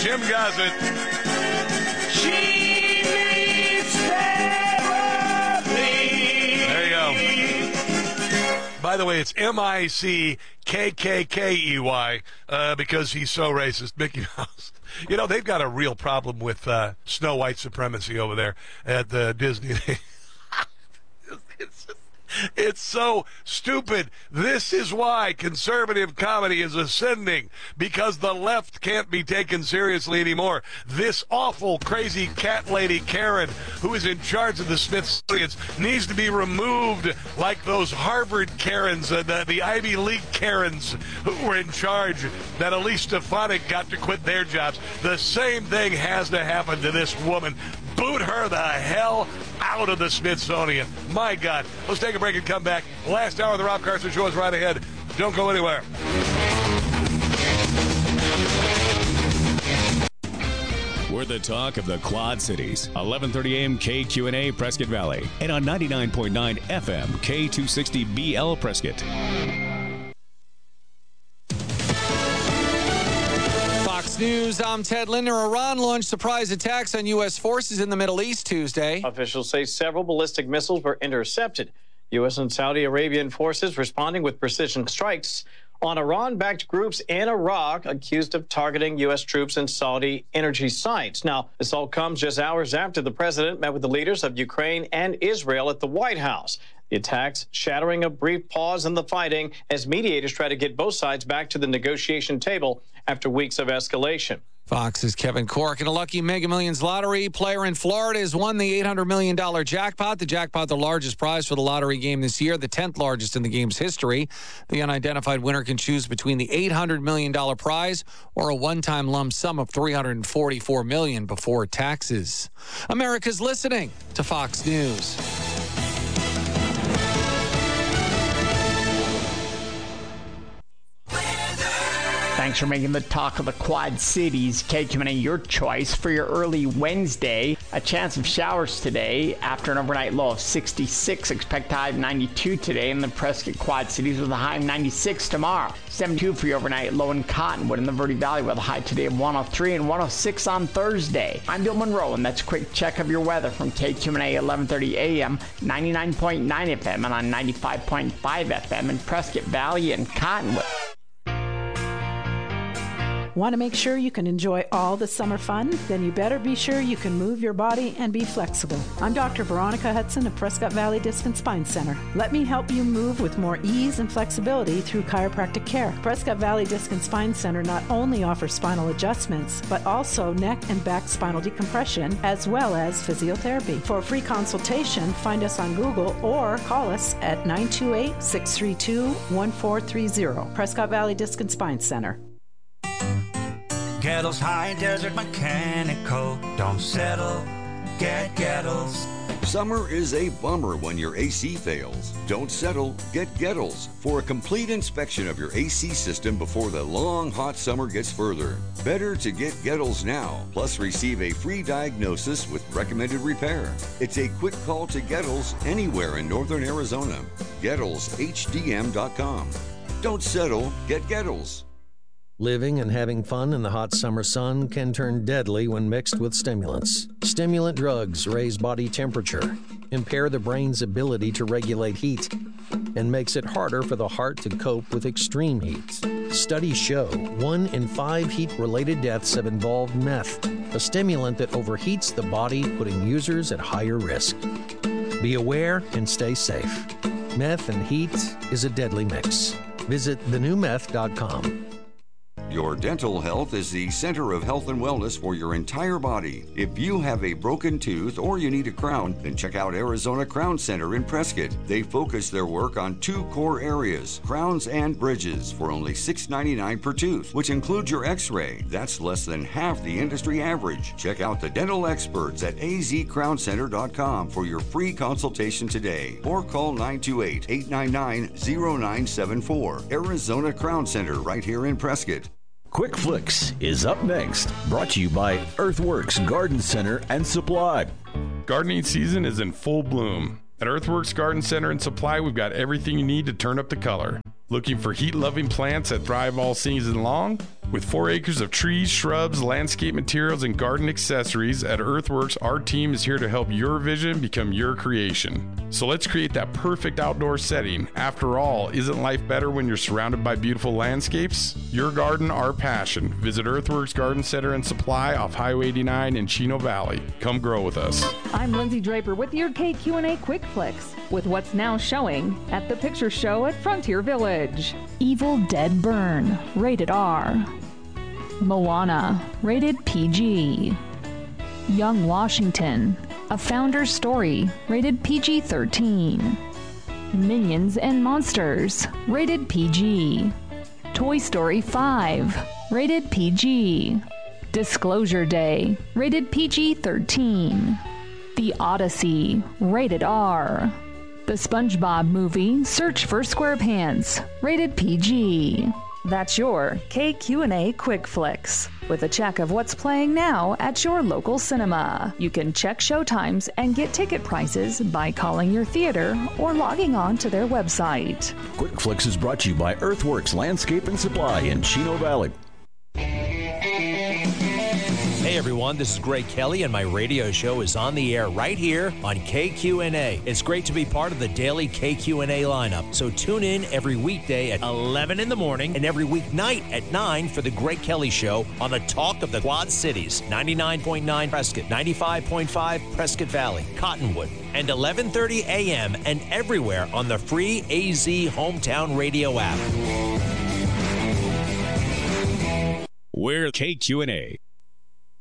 Jim Gossett. She needs therapy. There you go. By the way, it's Mickey because he's so racist. Mickey Mouse. You know, they've got a real problem with Snow White supremacy over there at the Disney. It's so stupid. This is why conservative comedy is ascending, because the left can't be taken seriously anymore. This awful, crazy cat lady Karen, who is in charge of the Smithsonian, needs to be removed like those Harvard Karens, the Ivy League Karens who were in charge, that Elise Stefanik got to quit their jobs. The same thing has to happen to this woman. Boot her the hell out of the Smithsonian. My God. Let's take a break and come back. Last hour of the Rob Carson Show is right ahead. Don't go anywhere. We're the talk of the Quad Cities. 1130 AM KQNA Prescott Valley. And on 99.9 FM K260BL Prescott. Fox News, I'm Ted Linder. Iran launched surprise attacks on U.S. forces in the Middle East Tuesday. Officials say several ballistic missiles were intercepted. U.S. and Saudi Arabian forces responding with precision strikes on Iran-backed groups in Iraq accused of targeting U.S. troops and Saudi energy sites. Now, this all comes just hours after the president met with the leaders of Ukraine and Israel at the White House. The attacks shattering a brief pause in the fighting as mediators try to get both sides back to the negotiation table after weeks of escalation. Fox's Kevin Cork. And a lucky Mega Millions lottery player in Florida has won the $800 million jackpot. The jackpot, the largest prize for the lottery game this year, the 10th largest in the game's history. The unidentified winner can choose between the $800 million prize or a one-time lump sum of $344 million before taxes. America's listening to Fox News. Thanks for making the talk of the Quad Cities. KQNA, your choice for your early Wednesday. A chance of showers today after an overnight low of 66. Expect high of 92 today in the Prescott Quad Cities with a high of 96 tomorrow. 72 for your overnight low in Cottonwood in the Verde Valley with a high today of 103 and 106 on Thursday. I'm Bill Monroe, and that's a quick check of your weather from KQNA 1130 AM, 99.9 FM, and on 95.5 FM in Prescott Valley and Cottonwood. Want to make sure you can enjoy all the summer fun? Then you better be sure you can move your body and be flexible. I'm Dr. Veronica Hudson of Prescott Valley Disc and Spine Center. Let me help you move with more ease and flexibility through chiropractic care. Prescott Valley Disc and Spine Center not only offers spinal adjustments, but also neck and back spinal decompression, as well as physiotherapy. For a free consultation, find us on Google or call us at 928-632-1430. Prescott Valley Disc and Spine Center. Gettles High Desert Mechanical. Don't settle, get Gettles. Summer is a bummer when your AC fails. Don't settle, get Gettles for a complete inspection of your AC system before the long, hot summer gets further. Better to get Gettles now, plus receive a free diagnosis with recommended repair. It's a quick call to Gettles anywhere in northern Arizona. GettlesHDM.com. Don't settle, get Gettles. Living and having fun in the hot summer sun can turn deadly when mixed with stimulants. Stimulant drugs raise body temperature, impair the brain's ability to regulate heat, and makes it harder for the heart to cope with extreme heat. Studies show 1 in 5 heat-related deaths have involved meth, a stimulant that overheats the body, putting users at higher risk. Be aware and stay safe. Meth and heat is a deadly mix. Visit thenewmeth.com. Your dental health is the center of health and wellness for your entire body. If you have a broken tooth or you need a crown, then check out Arizona Crown Center in Prescott. They focus their work on 2 core areas, crowns and bridges, for only $6.99 per tooth, which includes your x-ray. That's less than half the industry average. Check out the dental experts at azcrowncenter.com for your free consultation today, or call 928-899-0974. Arizona Crown Center right here in Prescott. Quick Flicks is up next, brought to you by Earthworks Garden Center and Supply. Gardening season is in full bloom. At Earthworks Garden Center and Supply, we've got everything you need to turn up the color. Looking for heat-loving plants that thrive all season long? With 4 acres of trees, shrubs, landscape materials, and garden accessories, at Earthworks, our team is here to help your vision become your creation. So let's create that perfect outdoor setting. After all, isn't life better when you're surrounded by beautiful landscapes? Your garden, our passion. Visit Earthworks Garden Center and Supply off Highway 89 in Chino Valley. Come grow with us. I'm Lindsay Draper with your KQ&A Quick Flicks, with what's now showing at the Picture Show at Frontier Village. Evil Dead Burn, rated R. Moana, rated PG. Young Washington, A Founder's Story, rated PG-13. Minions and Monsters, rated PG. Toy Story 5, rated PG. Disclosure Day, rated PG-13. The Odyssey, rated R. The SpongeBob Movie, Search for SquarePants, rated PG. That's your KQ&A Quick Flicks, with a check of what's playing now at your local cinema. You can check showtimes and get ticket prices by calling your theater or logging on to their website. Quick Flicks is brought to you by Earthworks Landscape and Supply in Chino Valley. Hey everyone, this is Greg Kelly, and my radio show is on the air right here on KQ&A. It's great to be part of the daily KQ&A lineup, so tune in every weekday at 11 in the morning and every weeknight at 9 for the Greg Kelly Show on the Talk of the Quad Cities, 99.9 Prescott, 95.5 Prescott Valley, Cottonwood, and 11:30 a.m. and everywhere on the free AZ Hometown Radio app. We're KQ&A.